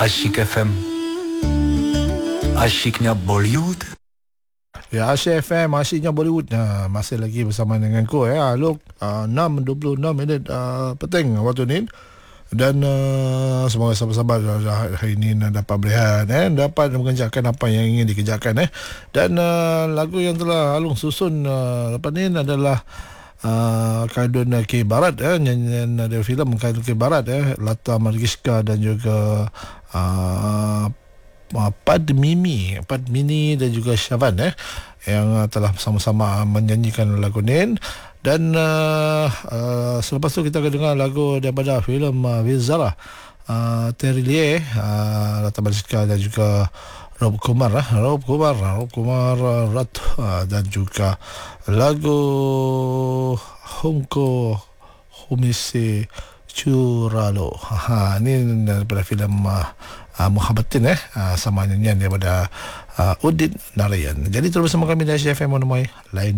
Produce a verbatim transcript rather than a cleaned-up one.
Asyik F M, asyiknya Bollywood. Ya, Asyik F M, asyiknya Bollywood. Nah, masih lagi bersama dengan ku ya. Look, uh, enam dua puluh enam minit uh, petang waktu ni. Dan uh, semoga sahabat-sahabat hari ini dapat berehat, eh, dapat mengerjakan apa yang ingin dikerjakan. Eh. Dan uh, lagu yang telah Alung susun uh, lepas ni adalah Uh, Kardun K Barat, eh, nyanyian dari filem Kardun K Barat, eh, Lata Mangeshkar dan juga uh, Padmini Padmini dan juga Syavan, eh, yang uh, telah sama-sama menyanyikan lagu ni. Dan uh, uh, selepas tu kita akan dengar lagu daripada filem uh, Vizara, uh, Terillier, uh, Lata Mangeshkar dan juga Rob Kumar, eh? Rob Kumar, Rob Kumar, Rat, uh, dan juga lagu Humko Humise Curalo. Ha, ini daripada filem uh, uh, Muhabbatin, eh, uh, sama nyanyian daripada uh, Udit Narayan. Jadi terus bersama kami dari F M Monomoi lain.